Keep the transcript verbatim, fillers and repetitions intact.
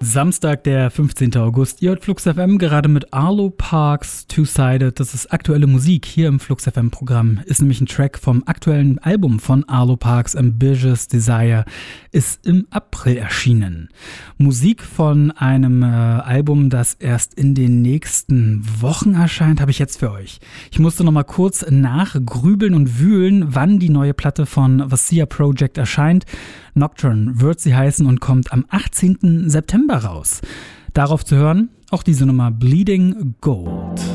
Samstag, der fünfzehnten August. Ihr hört Flux F M gerade mit Arlo Parks Two-Sided. Das ist aktuelle Musik hier im Flux F M-Programm. Ist nämlich ein Track vom aktuellen Album von Arlo Parks, Ambitious Desire, ist im April erschienen. Musik von einem äh, Album, das erst in den nächsten Wochen erscheint, habe ich jetzt für euch. Ich musste noch mal kurz nachgrübeln und wühlen, wann die neue Platte von Vasia Project erscheint. Nocturne wird sie heißen und kommt am achtzehnten September raus. Darauf zu hören, auch diese Nummer Bleeding Gold.